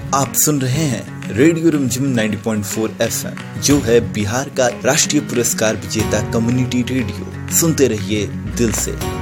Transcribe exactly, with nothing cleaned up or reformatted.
आप सुन रहे हैं रेडियो रिमझिम नब्बे पॉइंट चार एफएम, जो है बिहार का राष्ट्रीय पुरस्कार विजेता कम्युनिटी रेडियो। सुनते रहिए दिल से।